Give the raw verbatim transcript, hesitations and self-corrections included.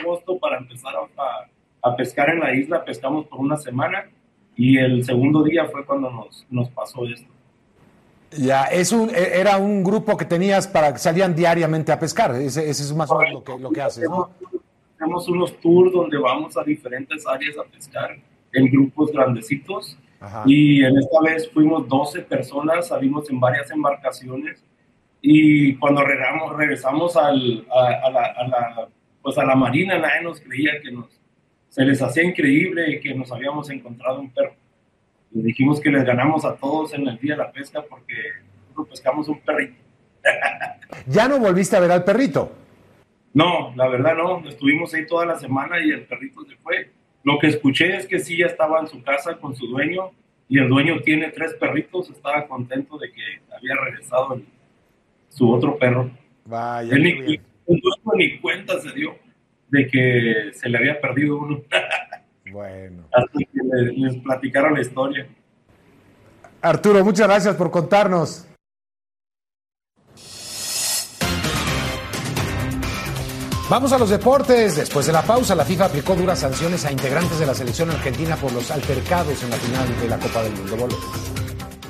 agosto para empezar a, a pescar en la isla. Pescamos por una semana y el segundo día fue cuando nos, nos pasó esto. Ya, es un, era un grupo que tenías para que salían diariamente a pescar. Ese, ese es más o menos lo que, lo que haces, ¿no? Hacemos unos tours donde vamos a diferentes áreas a pescar en grupos grandecitos. Ajá. Y en esta vez fuimos doce personas, salimos en varias embarcaciones y cuando regresamos, regresamos al, a, a, la, a, la, pues a la marina, nadie nos creía que nos, se les hacía increíble que nos habíamos encontrado un perro. Les dijimos que les ganamos a todos en el día de la pesca porque nosotros pescamos un perrito. ¿Ya no volviste a ver al perrito? No, la verdad no. Estuvimos ahí toda la semana y el perrito se fue. Lo que escuché es que sí, ya estaba en su casa con su dueño y el dueño tiene tres perritos. Estaba contento de que había regresado el, su otro perro. Vaya, Él ni, el dueño ni cuenta se dio de que se le había perdido uno. Bueno. Hasta que les, les platicaron la historia. Arturo, muchas gracias por contarnos. Vamos a los deportes. Después de la pausa, la FIFA aplicó duras sanciones a integrantes de la selección argentina por los altercados en la final de la Copa del Mundo. Volvemos.